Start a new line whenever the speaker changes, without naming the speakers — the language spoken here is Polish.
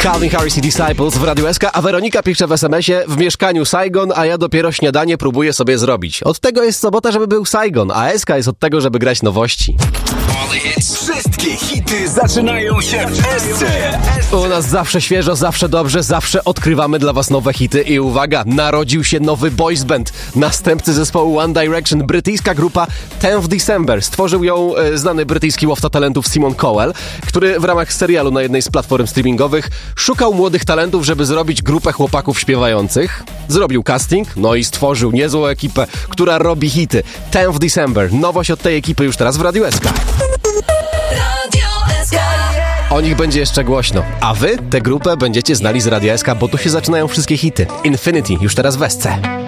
Calvin Harris i Disciples w Radiu SK, a Weronika pisze w SMS-ie: w mieszkaniu Saigon, a ja dopiero śniadanie próbuję sobie zrobić. Od tego jest sobota, żeby był Saigon, a SK jest od tego, żeby grać nowości.
Wszystkie hity zaczynają się w SC.
U nas zawsze świeżo, zawsze dobrze, zawsze odkrywamy dla was nowe hity i uwaga, narodził się nowy boys band, następcy zespołu One Direction, brytyjska grupa 10th December. Stworzył ją znany brytyjski łowca talentów Simon Cowell, który w ramach serialu na jednej z platform streamingowych szukał młodych talentów, żeby zrobić grupę chłopaków śpiewających. Zrobił casting, no i stworzył niezłą ekipę, która robi hity. 10th December, nowość od tej ekipy już teraz w Radiu SK. O nich będzie jeszcze głośno, a wy tę grupę będziecie znali z Radia SK, bo tu się zaczynają wszystkie hity. Infinity już teraz w SC.